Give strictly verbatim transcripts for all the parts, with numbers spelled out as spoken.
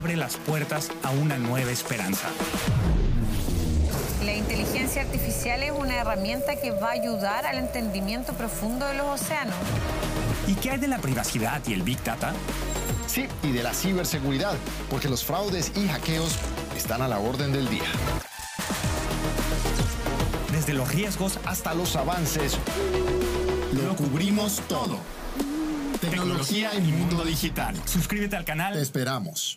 abre las puertas a una nueva esperanza. La inteligencia artificial es una herramienta que va a ayudar al entendimiento profundo de los océanos. ¿Y qué hay de la privacidad y el Big Data? Sí, y de la ciberseguridad, porque los fraudes y hackeos están a la orden del día. Desde los riesgos hasta los avances, lo cubrimos todo. Tecnología en mi mundo digital. Suscríbete al canal. Te esperamos.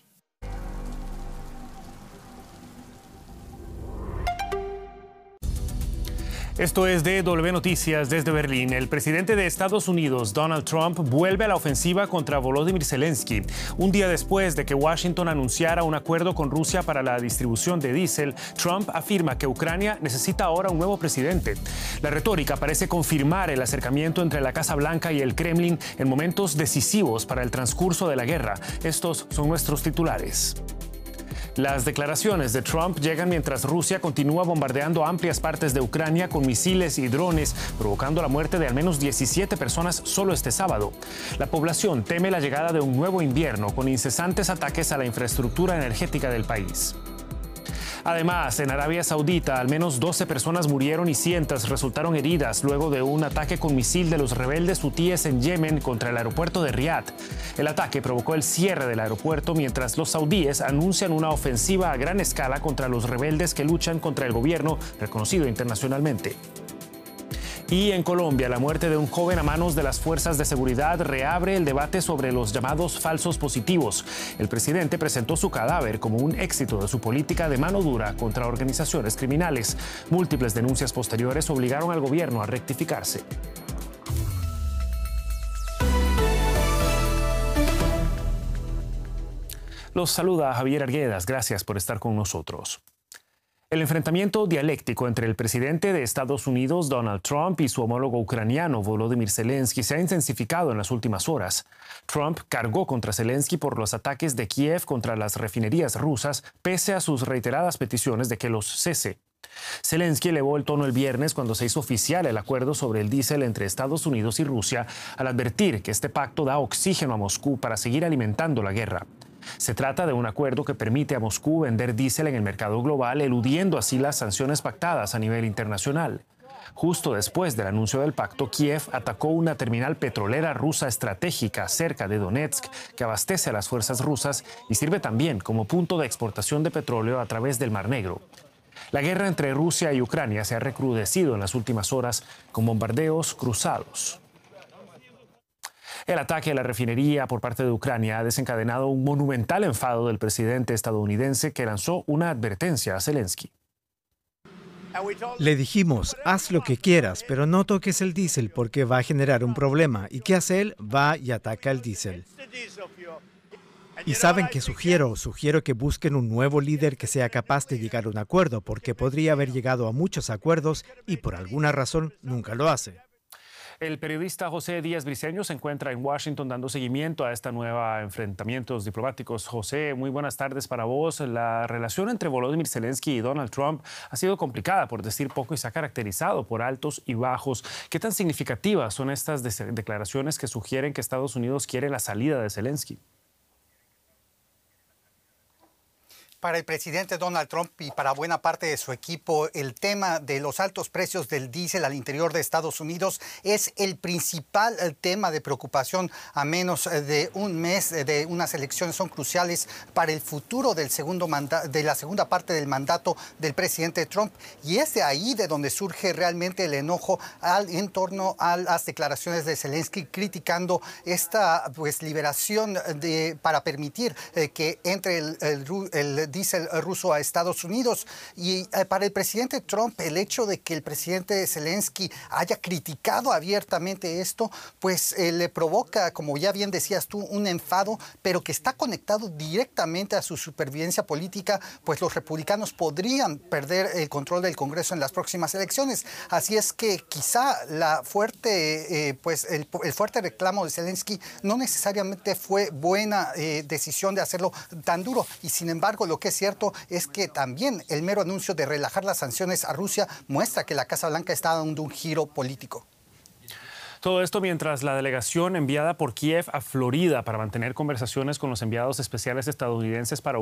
Esto es D W Noticias desde Berlín. El presidente de Estados Unidos, Donald Trump, vuelve a la ofensiva contra Volodymyr Zelensky. Un día después de que Washington anunciara un acuerdo con Rusia para la distribución de diésel, Trump afirma que Ucrania necesita ahora un nuevo presidente. La retórica parece confirmar el acercamiento entre la Casa Blanca y el Kremlin en momentos decisivos para el transcurso de la guerra. Estos son nuestros titulares. Las declaraciones de Trump llegan mientras Rusia continúa bombardeando amplias partes de Ucrania con misiles y drones, provocando la muerte de al menos diecisiete personas solo este sábado. La población teme la llegada de un nuevo invierno con incesantes ataques a la infraestructura energética del país. Además, en Arabia Saudita, al menos doce personas murieron y cientos resultaron heridas luego de un ataque con misil de los rebeldes hutíes en Yemen contra el aeropuerto de Riad. El ataque provocó el cierre del aeropuerto mientras los saudíes anuncian una ofensiva a gran escala contra los rebeldes que luchan contra el gobierno reconocido internacionalmente. Y en Colombia, la muerte de un joven a manos de las fuerzas de seguridad reabre el debate sobre los llamados falsos positivos. El presidente presentó su cadáver como un éxito de su política de mano dura contra organizaciones criminales. Múltiples denuncias posteriores obligaron al gobierno a rectificarse. Los saluda Javier Arguedas. Gracias por estar con nosotros. El enfrentamiento dialéctico entre el presidente de Estados Unidos, Donald Trump, y su homólogo ucraniano, Volodymyr Zelensky, se ha intensificado en las últimas horas. Trump cargó contra Zelensky por los ataques de Kiev contra las refinerías rusas, pese a sus reiteradas peticiones de que los cese. Zelensky elevó el tono el viernes cuando se hizo oficial el acuerdo sobre el diésel entre Estados Unidos y Rusia, al advertir que este pacto da oxígeno a Moscú para seguir alimentando la guerra. Se trata de un acuerdo que permite a Moscú vender diésel en el mercado global, eludiendo así las sanciones pactadas a nivel internacional. Justo después del anuncio del pacto, Kiev atacó una terminal petrolera rusa estratégica cerca de Donetsk que abastece a las fuerzas rusas y sirve también como punto de exportación de petróleo a través del Mar Negro. La guerra entre Rusia y Ucrania se ha recrudecido en las últimas horas con bombardeos cruzados. El ataque a la refinería por parte de Ucrania ha desencadenado un monumental enfado del presidente estadounidense que lanzó una advertencia a Zelensky. Le dijimos, haz lo que quieras, pero no toques el diésel porque va a generar un problema. ¿Y qué hace él? Va y ataca el diésel. Y ¿saben qué sugiero? Sugiero que busquen un nuevo líder que sea capaz de llegar a un acuerdo, porque podría haber llegado a muchos acuerdos y por alguna razón nunca lo hace. El periodista José Díaz Briceño se encuentra en Washington dando seguimiento a esta nueva enfrentamientos diplomáticos. José, muy buenas tardes para vos. La relación entre Volodymyr Zelensky y Donald Trump ha sido complicada, por decir poco, y se ha caracterizado por altos y bajos. ¿Qué tan significativas son estas de- declaraciones que sugieren que Estados Unidos quiere la salida de Zelensky? Para el presidente Donald Trump y para buena parte de su equipo, el tema de los altos precios del diésel al interior de Estados Unidos es el principal tema de preocupación a menos de un mes de unas elecciones. Son cruciales para el futuro del segundo manda- de la segunda parte del mandato del presidente Trump. Y es de ahí de donde surge realmente el enojo al, en torno a las declaraciones de Zelensky criticando esta pues, liberación de, para permitir eh, que entre el, el, el diésel ruso a Estados Unidos. Y eh, para el presidente Trump, el hecho de que el presidente Zelensky haya criticado abiertamente esto, pues eh, le provoca, como ya bien decías tú, un enfado, pero que está conectado directamente a su supervivencia política, pues los republicanos podrían perder el control del Congreso en las próximas elecciones. Así es que quizá la fuerte, eh, pues el, el fuerte reclamo de Zelensky no necesariamente fue buena eh, decisión de hacerlo tan duro. Y sin embargo, lo que es cierto es que también el mero anuncio de relajar las sanciones a Rusia muestra que la Casa Blanca está dando un giro político. Todo esto mientras la delegación enviada por Kiev a Florida para mantener conversaciones con los enviados especiales estadounidenses para